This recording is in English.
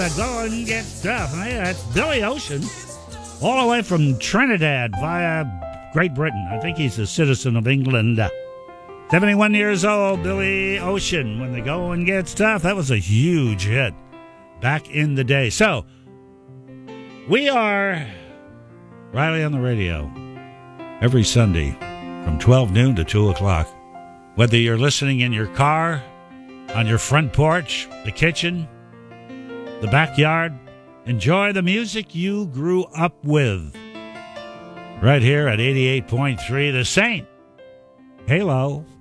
Going Get Stuff. And that's Billy Ocean, all the way from Trinidad via Great Britain. I think he's a citizen of England. 71 years old, Billy Ocean, When They Go and Get Stuff. That was a huge hit back in the day. So, we are Riley on the radio every Sunday from 12 noon to 2 o'clock. Whether you're listening in your car, on your front porch, the kitchen, the backyard, enjoy the music you grew up with. Right here at 88.3 The Saint. Halo.